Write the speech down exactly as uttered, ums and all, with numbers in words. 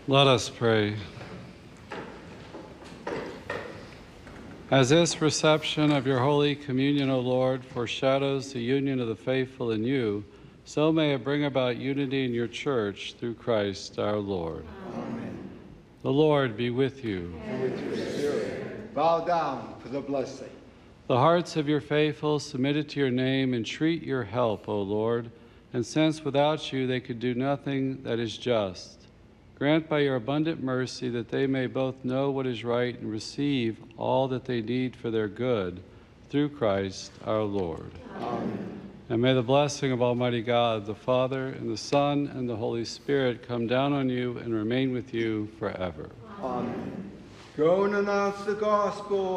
Let us pray. As this reception of your Holy Communion, O Lord, foreshadows the union of the faithful in you, so may it bring about unity in your church through Christ our Lord. Amen. The Lord be with you. And with your spirit. Bow down for the blessing. The hearts of your faithful, submitted to your name, entreat your help, O Lord, and since without you they could do nothing that is just, grant by your abundant mercy that they may both know what is right and receive all that they need for their good, through Christ our Lord. Amen. And may the blessing of Almighty God, the Father, and the Son, and the Holy Spirit come down on you and remain with you forever. Amen. Go and announce the gospel.